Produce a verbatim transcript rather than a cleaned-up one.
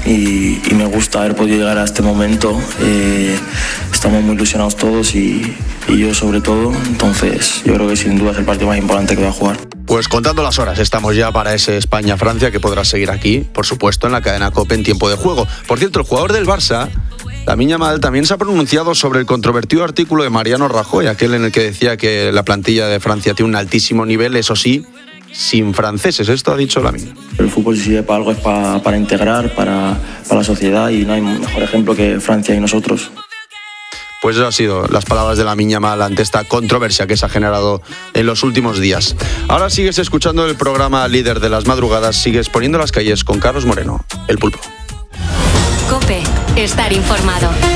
y, y me gusta haber podido llegar a este momento. Eh, estamos muy ilusionados todos y, y yo sobre todo, entonces yo creo que sin duda es el partido más importante que voy a jugar. Pues contando las horas, estamos ya para ese España-Francia que podrás seguir aquí, por supuesto, en la cadena COPE en tiempo de juego. Por cierto, el jugador del Barça, Lamine Yamal, también se ha pronunciado sobre el controvertido artículo de Mariano Rajoy, aquel en el que decía que la plantilla de Francia tiene un altísimo nivel, eso sí, sin franceses. Esto ha dicho Lamine. El fútbol, si sirve para algo, es para, para integrar, para, para la sociedad, y no hay mejor ejemplo que Francia y nosotros. Pues eso han sido las palabras de Lamine Yamal ante esta controversia que se ha generado en los últimos días. Ahora sigues escuchando el programa Líder de las Madrugadas, sigues poniendo las calles con Carlos Moreno, el Pulpo. COPE, estar informado.